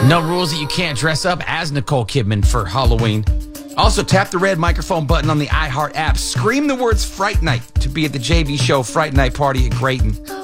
No rules that you can't dress up as Nicole Kidman for Halloween. Also, tap the red microphone button on the iHeart app. Scream the words Fright Night to be at the JV Show Fright Night party at Grayton.